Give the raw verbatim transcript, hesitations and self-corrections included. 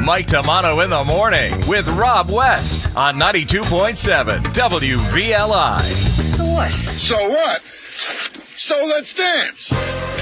Mike Tamano in the morning with Rob West on ninety-two point seven W V L I. So what? So what? So let's dance.